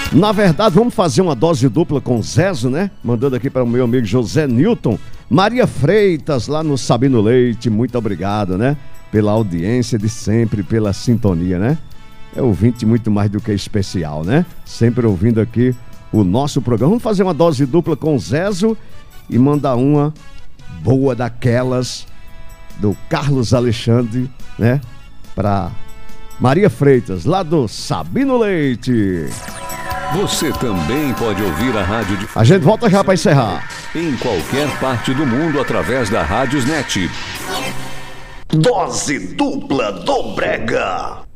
Na verdade, vamos fazer uma dose dupla com o Zezo, né? Mandando aqui para o meu amigo José Newton. Maria Freitas, lá no Sabino Leite, muito obrigado, né? Pela audiência de sempre, pela sintonia, né? É ouvinte muito mais do que especial, né? Sempre ouvindo aqui o nosso programa. Vamos fazer uma dose dupla com o Zezo e mandar uma boa daquelas do Carlos Alexandre, né? Para Maria Freitas, lá do Sabino Leite. Você também pode ouvir a Rádio de... A gente volta já para encerrar. Em qualquer parte do mundo através da Rádiosnet. Dose dupla do Brega.